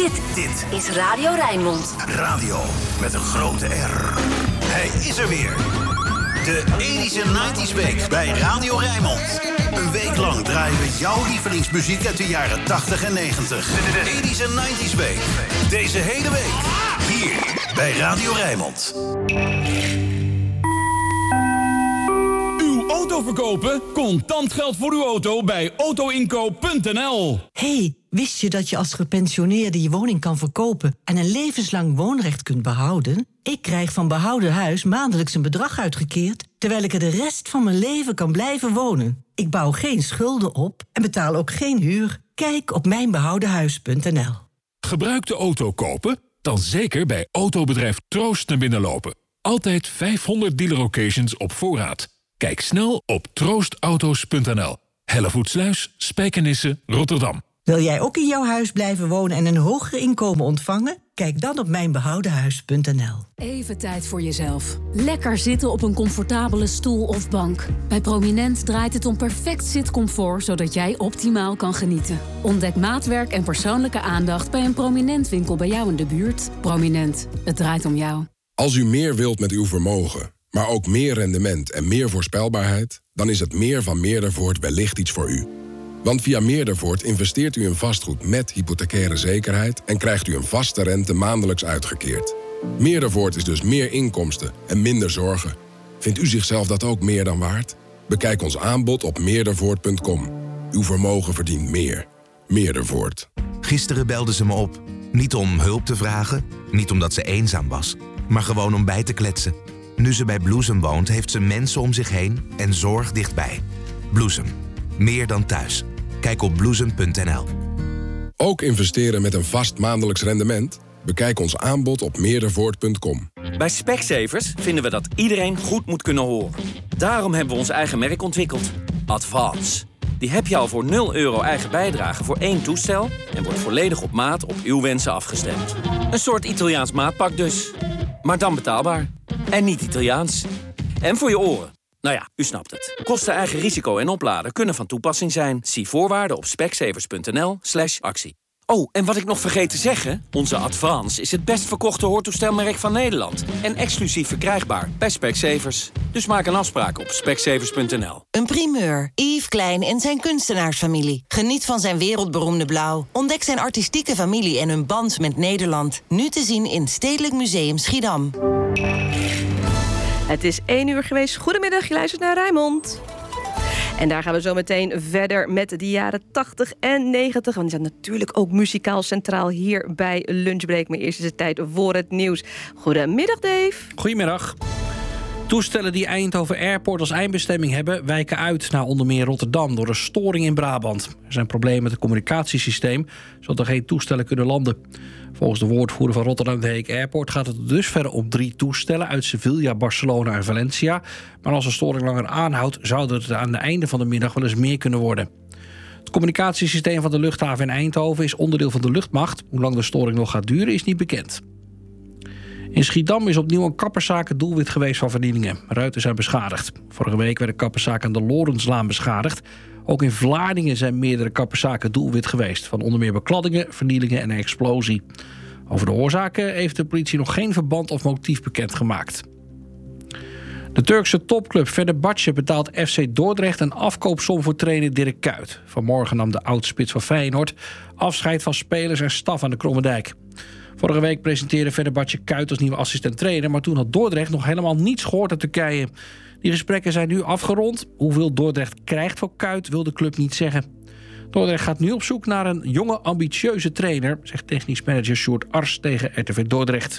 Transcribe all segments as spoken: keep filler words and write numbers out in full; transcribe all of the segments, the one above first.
Dit, Dit is Radio Rijnmond. Radio met een grote R. Hij is er weer. De tachties en negenties Week bij Radio Rijnmond. Een week lang draaien we jouw lievelingsmuziek uit de jaren tachtig en negentig. De tachties en negenties Week. Deze hele week. Hier bij Radio Rijnmond. Uw auto verkopen? Contant geld voor uw auto bij autoinkoop punt n l. Hey, wist je dat je als gepensioneerde je woning kan verkopen en een levenslang woonrecht kunt behouden? Ik krijg van Behouden Huis maandelijks een bedrag uitgekeerd, terwijl ik er de rest van mijn leven kan blijven wonen. Ik bouw geen schulden op en betaal ook geen huur. Kijk op mijn behouden huis punt n l. Gebruikte auto kopen? Dan zeker bij autobedrijf Troost naar binnen lopen. Altijd vijfhonderd dealer occasions op voorraad. Kijk snel op troost auto's punt n l. Hellevoetsluis, Spijkenisse, Rotterdam. Wil jij ook in jouw huis blijven wonen en een hoger inkomen ontvangen? Kijk dan op mijn behouden huis punt n l. Even tijd voor jezelf. Lekker zitten op een comfortabele stoel of bank. Bij Prominent draait het om perfect zitcomfort, zodat jij optimaal kan genieten. Ontdek maatwerk en persoonlijke aandacht bij een Prominent winkel bij jou in de buurt. Prominent, het draait om jou. Als u meer wilt met uw vermogen, maar ook meer rendement en meer voorspelbaarheid, dan is het meer van Meerdervoort wellicht iets voor u. Want via Meerdervoort investeert u in vastgoed met hypothecaire zekerheid en krijgt u een vaste rente maandelijks uitgekeerd. Meerdervoort is dus meer inkomsten en minder zorgen. Vindt u zichzelf dat ook meer dan waard? Bekijk ons aanbod op meerdervoort punt com. Uw vermogen verdient meer. Meerdervoort. Gisteren belde ze me op. Niet om hulp te vragen, niet omdat ze eenzaam was, maar gewoon om bij te kletsen. Nu ze bij Bloesem woont, heeft ze mensen om zich heen en zorg dichtbij. Bloesem. Meer dan thuis. Kijk op bloesem punt n l. Ook investeren met een vast maandelijks rendement? Bekijk ons aanbod op meerdervoort punt com. Bij Specsavers vinden we dat iedereen goed moet kunnen horen. Daarom hebben we ons eigen merk ontwikkeld. Advance. Die heb je al voor nul euro eigen bijdrage voor één toestel en wordt volledig op maat op uw wensen afgestemd. Een soort Italiaans maatpak dus. Maar dan betaalbaar. En niet Italiaans. En voor je oren. Nou ja, u snapt het. Kosten, eigen risico en opladen kunnen van toepassing zijn. Zie voorwaarden op specsavers punt n l slash actie. Oh, en wat ik nog vergeet te zeggen. Onze Advance is het best verkochte hoortoestelmerk van Nederland. En exclusief verkrijgbaar bij Specsavers. Dus maak een afspraak op specsavers punt n l. Een primeur. Yves Klein en zijn kunstenaarsfamilie. Geniet van zijn wereldberoemde blauw. Ontdek zijn artistieke familie en hun band met Nederland. Nu te zien in Stedelijk Museum Schiedam. Het is één uur geweest. Goedemiddag, je luistert naar Rijnmond. En daar gaan we zo meteen verder met de jaren tachtig en negentig. Want die zijn natuurlijk ook muzikaal centraal hier bij Lunchbreak. Maar eerst is het tijd voor het nieuws. Goedemiddag, Dave. Goedemiddag. Toestellen die Eindhoven Airport als eindbestemming hebben wijken uit naar onder meer Rotterdam door een storing in Brabant. Er zijn problemen met het communicatiesysteem, zodat er geen toestellen kunnen landen. Volgens de woordvoerder van Rotterdam de Heek Airport gaat het dus verder om drie toestellen uit Sevilla, Barcelona en Valencia. Maar als de storing langer aanhoudt, zou het aan het einde van de middag wel eens meer kunnen worden. Het communicatiesysteem van de luchthaven in Eindhoven is onderdeel van de luchtmacht. Hoe lang de storing nog gaat duren is niet bekend. In Schiedam is opnieuw een kapperszaak het doelwit geweest van vernielingen. Ruiten zijn beschadigd. Vorige week werd een kapperszaak aan de Lorenslaan beschadigd. Ook in Vlaardingen zijn meerdere kapperszaken doelwit geweest. Van onder meer bekladdingen, vernielingen en een explosie. Over de oorzaken heeft de politie nog geen verband of motief bekendgemaakt. De Turkse topclub Fenerbahçe betaalt F C Dordrecht een afkoopsom voor trainer Dirk Kuyt. Vanmorgen nam de oud-spits van Feyenoord afscheid van spelers en staf aan de Krommerdijk. Vorige week presenteerde Fenerbahçe Kuyt als nieuwe assistent-trainer, maar toen had Dordrecht nog helemaal niets gehoord uit Turkije. Die gesprekken zijn nu afgerond. Hoeveel Dordrecht krijgt voor Kuyt wil de club niet zeggen. Dordrecht gaat nu op zoek naar een jonge, ambitieuze trainer, zegt technisch manager Sjoerd Ars tegen R T V Dordrecht.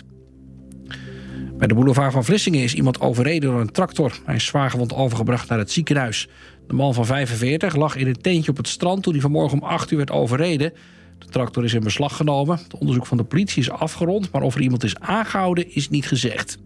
Bij de boulevard van Vlissingen is iemand overreden door een tractor. Hij is zwaargewond overgebracht naar het ziekenhuis. De man van vijfenveertig lag in een tentje op het strand toen hij vanmorgen om acht uur werd overreden. De tractor is in beslag genomen. Het onderzoek van de politie is afgerond, maar of er iemand is aangehouden is niet gezegd.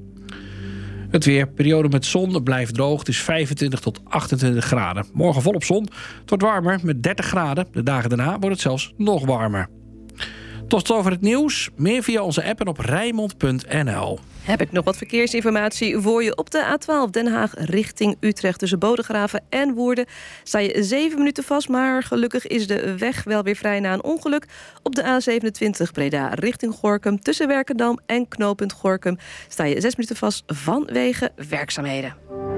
Het weer, periode met zon, blijft droog. Het is vijfentwintig tot achtentwintig graden. Morgen volop zon. Het wordt warmer met dertig graden. De dagen daarna wordt het zelfs nog warmer. Tot zover het nieuws. Meer via onze app en op rijnmond punt n l. Heb ik nog wat verkeersinformatie voor je. Op de A twaalf Den Haag richting Utrecht tussen Bodegraven en Woerden sta je zeven minuten vast, maar gelukkig is de weg wel weer vrij na een ongeluk. Op de A zevenentwintig Breda richting Gorinchem tussen Werkendam en knooppunt Gorinchem sta je zes minuten vast vanwege werkzaamheden.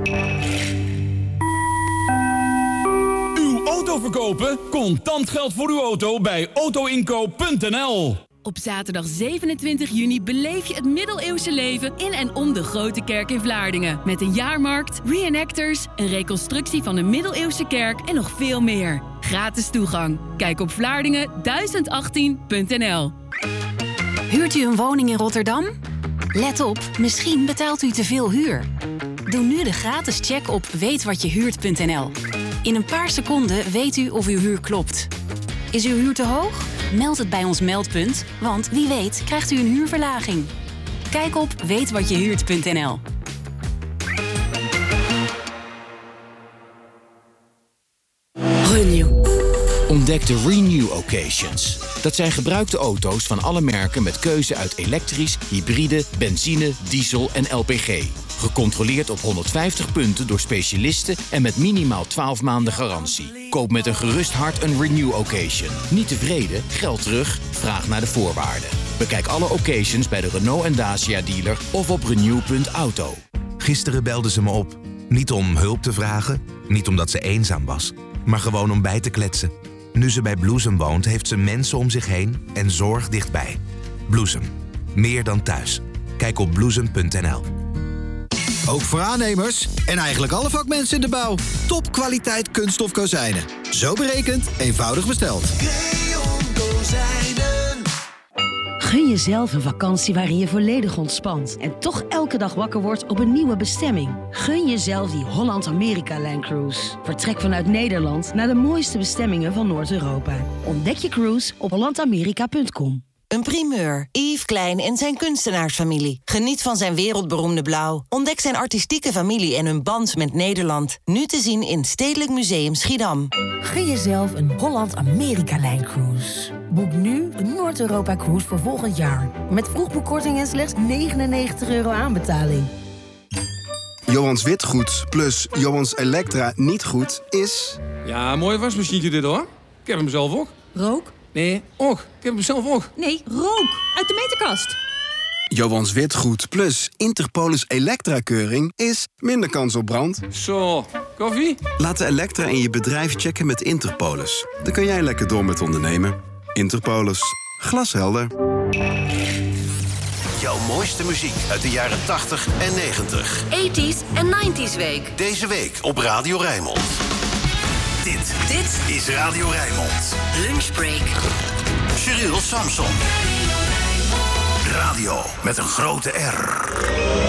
Uw auto verkopen? Contant geld voor uw auto bij autoinkoop punt n l. Op zaterdag zevenentwintig juni beleef je het middeleeuwse leven in en om de Grote Kerk in Vlaardingen. Met een jaarmarkt, reenactors, een reconstructie van de middeleeuwse kerk en nog veel meer. Gratis toegang. Kijk op vlaardingen duizend achttien punt n l. Huurt u een woning in Rotterdam? Let op, misschien betaalt u te veel huur. Doe nu de gratis check op weet wat je huurt punt n l. In een paar seconden weet u of uw huur klopt. Is uw huur te hoog? Meld het bij ons meldpunt, want wie weet krijgt u een huurverlaging. Kijk op weet wat je huurt punt n l. Renew. Ontdek de Renew Occasions. Dat zijn gebruikte auto's van alle merken met keuze uit elektrisch, hybride, benzine, diesel en L P G. Gecontroleerd op honderdvijftig punten door specialisten en met minimaal twaalf maanden garantie. Koop met een gerust hart een Renew Occasion. Niet tevreden? Geld terug? Vraag naar de voorwaarden. Bekijk alle occasions bij de Renault en Dacia dealer of op renew punt auto. Gisteren belde ze me op. Niet om hulp te vragen, niet omdat ze eenzaam was, maar gewoon om bij te kletsen. Nu ze bij Bloesem woont, heeft ze mensen om zich heen en zorg dichtbij. Bloesem. Meer dan thuis. Kijk op bloesem punt n l. Ook voor aannemers en eigenlijk alle vakmensen in de bouw. Topkwaliteit kunststof kozijnen. Zo berekend, eenvoudig besteld. Creon Kozijnen. Gun jezelf een vakantie waarin je volledig ontspant en toch elke dag wakker wordt op een nieuwe bestemming. Gun jezelf die Holland-Amerika-Line Cruise. Vertrek vanuit Nederland naar de mooiste bestemmingen van Noord-Europa. Ontdek je cruise op holland amerika punt com. Een primeur. Yves Klein en zijn kunstenaarsfamilie. Geniet van zijn wereldberoemde blauw. Ontdek zijn artistieke familie en hun band met Nederland. Nu te zien in Stedelijk Museum Schiedam. Gun jezelf een Holland-Amerika-Line Cruise. Boek nu een Noord-Europa-cruise voor volgend jaar. Met vroegboekkorting en slechts negenennegentig euro aanbetaling. Johans Witgoed plus Johans Elektra niet goed is... Ja, mooi wasmachine dit hoor. Ik heb hem zelf ook. Rook? Nee, och. Ik heb hem zelf ook. Nee, rook. Uit de meterkast. Johans Witgoed plus Interpolis Elektra-keuring is minder kans op brand. Zo, koffie? Laat de Elektra in je bedrijf checken met Interpolis. Dan kun jij lekker door met ondernemen. Interpolis. Glashelder. Jouw mooiste muziek uit de jaren tachtig en negentig. tachtiger en negentiger week. Deze week op Radio Rijnmond. Dit, dit is Radio Rijnmond. Lunchbreak. Cyril Samson. Radio met een grote R.